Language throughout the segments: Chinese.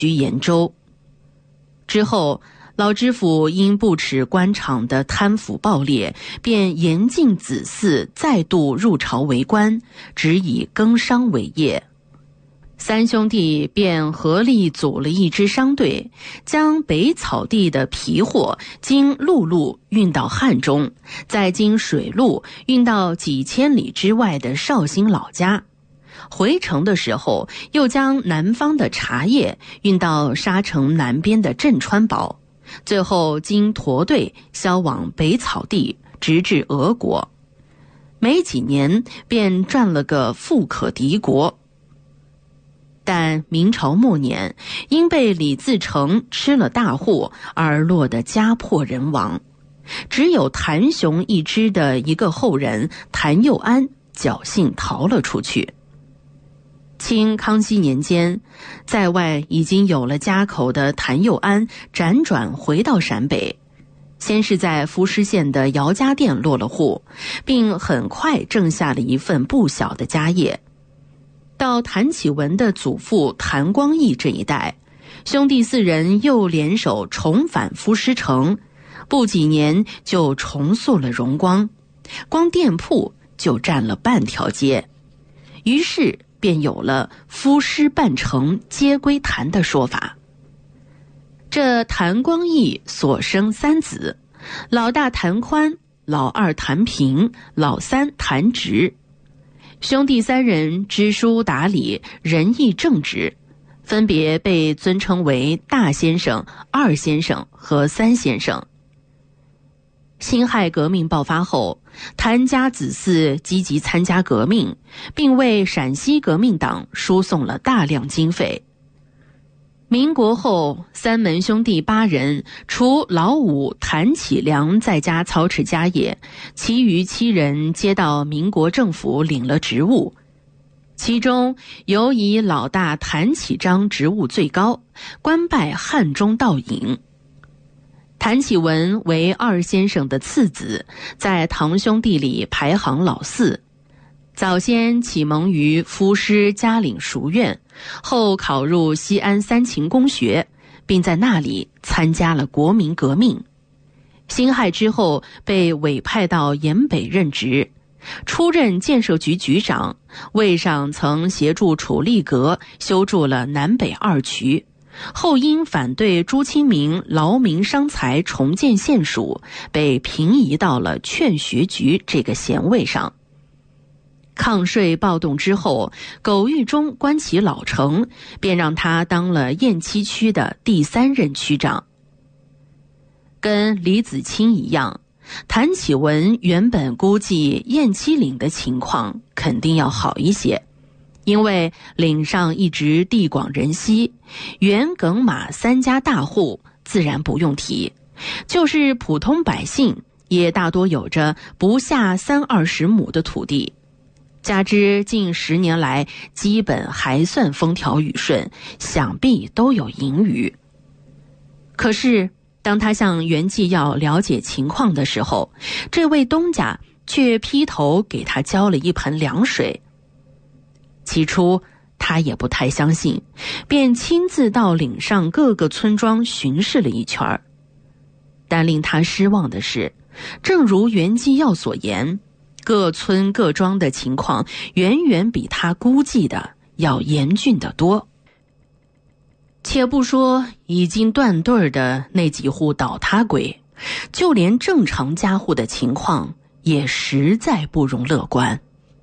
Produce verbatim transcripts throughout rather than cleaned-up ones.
居延州。之后，老知府因不耻官场的贪腐暴烈，便严禁子嗣再度入朝为官，只以耕商为业。三兄弟便合力组了一支商队，将北草地的皮货经陆路运到汉中，再经水路运到几千里之外的绍兴老家。回程的时候，又将南方的茶叶运到沙城南边的镇川堡，最后经驼队销往北草地，直至俄国。没几年便赚了个富可敌国。但明朝末年，因被李自成吃了大户而落得家破人亡，只有谭雄一支的一个后人谭佑安侥幸逃了出去。清康熙年间，在外已经有了家口的谭佑安辗转回到陕北，先是在浮石县的姚家店落了户，并很快挣下了一份不小的家业。到谭启文的祖父谭光义这一代，兄弟四人又联手重返浮石城，不几年就重塑了荣光，光店铺就占了半条街，于是便有了夫尸半城皆归谭的说法。这谭光义所生三子，老大谭宽，老二谭平，老三谭直。兄弟三人知书达理，仁义正直，分别被尊称为大先生、二先生和三先生。辛亥革命爆发后，谭家子嗣积极参加革命，并为陕西革命党输送了大量经费。民国后，三门兄弟八人，除老五谭启良在家操持家业，其余七人皆到民国政府领了职务。其中尤以老大谭启章职务最高，官拜汉中道尹。谭启文为二先生的次子，在堂兄弟里排行老四。早先启蒙于夫师嘉岭塾院，后考入西安三秦公学，并在那里参加了国民革命。辛亥之后被委派到延北任职，出任建设局局长，位上曾协助楚立阁修筑了南北二渠，后因反对朱清明劳民伤财重建县署，被平移到了劝学局这个衔位上。抗税暴动之后，苟玉忠关起老城，便让他当了雁栖区的第三任区长。跟李子清一样，谭启文原本估计雁栖岭的情况肯定要好一些，因为岭上一直地广人稀，袁耿马三家大户自然不用提，就是普通百姓也大多有着不下三二十亩的土地。加之近十年来基本还算风调雨顺，想必都有盈余。可是当他向袁继耀了解情况的时候，这位东家却劈头给他浇了一盆凉水。起初他也不太相信，便亲自到岭上各个村庄巡视了一圈。但令他失望的是，正如袁继耀所言，各村各庄的情况远远比他估计的要严峻得多。且不说已经断队的那几户倒塌鬼，就连正常家户的情况也实在不容乐观。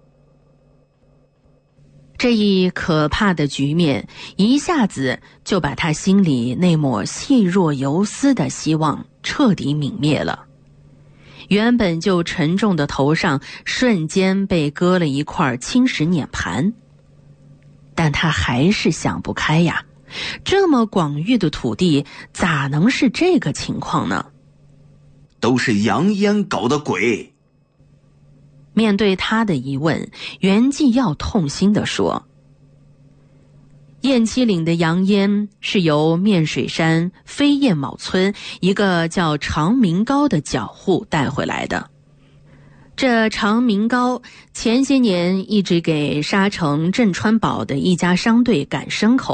这一可怕的局面一下子就把他心里那抹细若游丝的希望彻底泯灭了。原本就沉重的头上瞬间被割了一块青石碾盘，但他还是想不开呀，这么广域的土地咋能是这个情况呢？ 都是杨烟搞的鬼。 面对他的疑问，袁继耀痛心地说，雁栖岭的杨烟是由面水山飞燕卯村一个叫常明高的脚户带回来的。这常明高前些年一直给沙城镇川堡的一家商队赶牲口，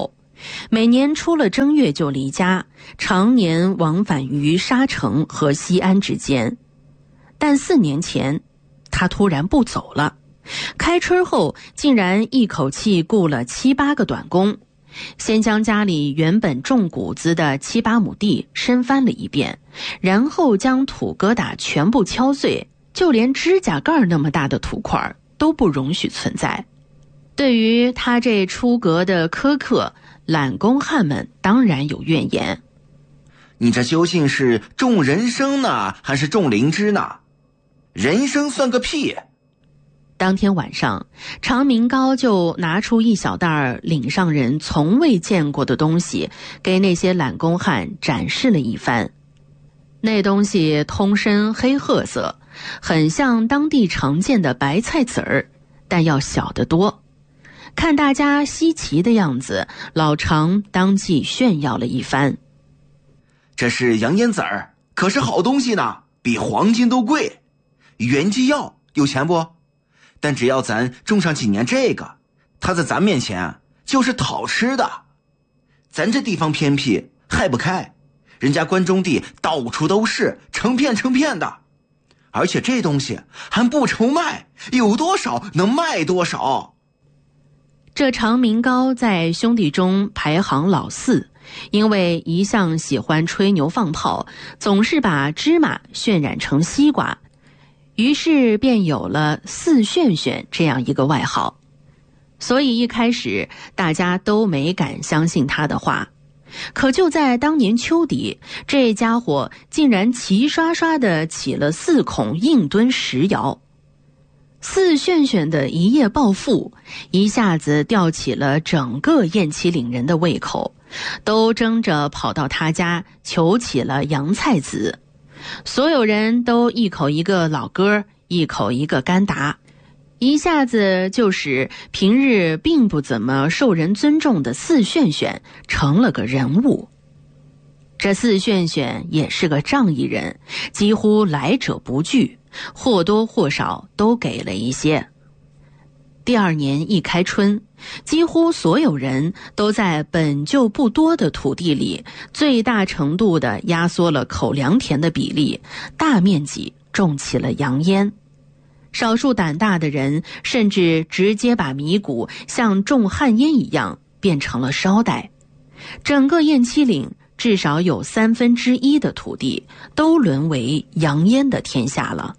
每年出了正月就离家，常年往返于沙城和西安之间。但四年前，他突然不走了，开春后竟然一口气雇了七八个短工，先将家里原本种谷子的七八亩地深翻了一遍，然后将土疙瘩全部敲碎，就连指甲盖那么大的土块都不容许存在。对于他这出格的苛刻，懒工汉们当然有怨言。 你这究竟是种人参呢，还是种灵芝呢？人参算个屁！ 当天晚上，常明高就拿出一小袋岭上人从未见过的东西，给那些懒工汉展示了一番。那东西通身黑褐色，很像当地常见的白菜籽儿，但要小得多。看大家稀奇的样子，老常当即炫耀了一番。 这是洋烟籽儿，可是好东西呢，比黄金都贵。元济药有钱不？但只要咱种上几年这个，它在咱面前就是讨吃的。咱这地方偏僻，害不开，人家关中地到处都是，成片成片的。而且这东西还不愁卖，有多少能卖多少。 这常明高在兄弟中排行老四，因为一向喜欢吹牛放炮，总是把芝麻渲染成西瓜，于是便有了四炫炫这样一个外号。所以一开始大家都没敢相信他的话。可就在当年秋底，这家伙竟然齐刷刷地起了四孔硬墩石窑。四炫炫的一夜暴富，一下子吊起了整个雁栖岭人的胃口，都争着跑到他家求起了洋菜籽。所有人都一口一个老哥，一口一个干达，一下子就使平日并不怎么受人尊重的四炫炫成了个人物。这四炫炫也是个仗义人，几乎来者不拒，或多或少都给了一些。第二年一开春，几乎所有人都在本就不多的土地里最大程度地压缩了口粮田的比例，大面积种起了洋烟。少数胆大的人甚至直接把米谷像种旱烟一样变成了捎带。整个雁栖岭至少有三分之一的土地都沦为洋烟的天下了。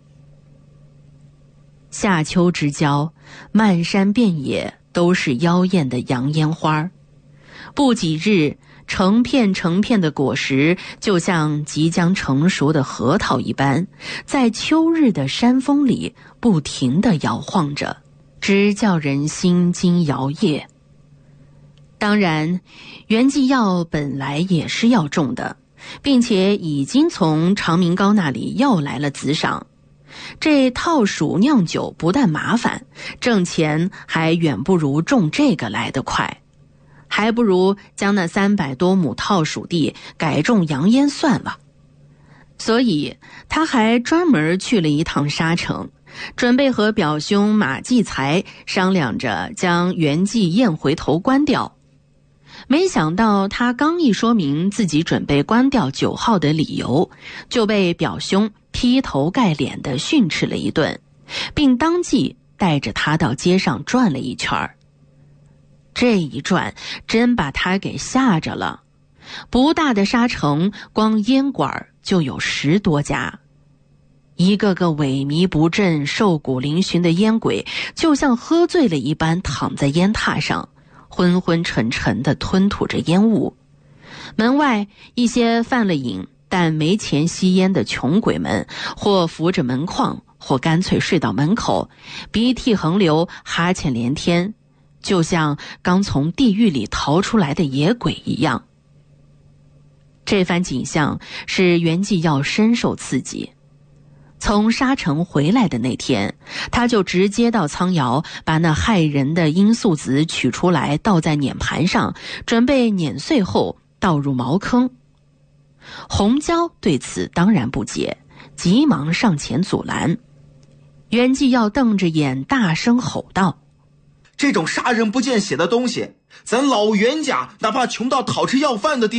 夏秋之交，漫山遍野都是妖艳的洋烟花。不几日，成片成片的果实就像即将成熟的核桃一般，在秋日的山风里不停地摇晃着，直叫人心惊摇曳。当然，元济药本来也是要种的，并且已经从常明高那里要来了子赏。这套薯酿酒不但麻烦，挣钱还远不如种这个来得快，还不如将那三百多亩套薯地改种洋烟算了。所以他还专门去了一趟沙城，准备和表兄马继才商量着将元济宴回头关掉。没想到他刚一说明自己准备关掉酒号的理由，就被表兄劈头盖脸地训斥了一顿，并当即带着他到街上转了一圈。这一转真把他给吓着了。不大的沙城光烟馆就有十多家，一个个萎靡不振、瘦骨嶙峋的烟鬼就像喝醉了一般躺在烟榻上，昏昏沉沉地吞吐着烟雾。门外一些犯了瘾但没钱吸烟的穷鬼们，或扶着门框，或干脆睡到门口，鼻涕横流，哈欠连天，就像刚从地狱里逃出来的野鬼一样。这番景象使元济药深受刺激。从沙城回来的那天，他就直接到仓窑，把那害人的罂粟籽取出来，倒在碾盘上，准备碾碎后倒入茅坑。红椒对此当然不解，急忙上前阻拦。元济药瞪着眼大声吼道： 这种杀人不见血的东西， 咱老袁家哪怕穷到讨吃要饭的地